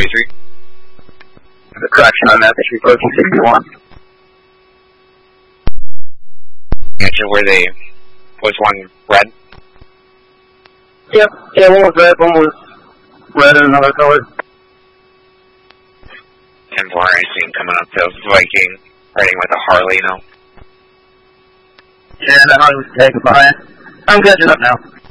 33. The correction on that, they should be approaching 61. Gotcha, was one red? Yep, yeah, one was red, one was red and another color. 10-4, I see him coming up to Viking, riding with a Harley now. Yeah, that Harley was taken by it. I'm catching up now.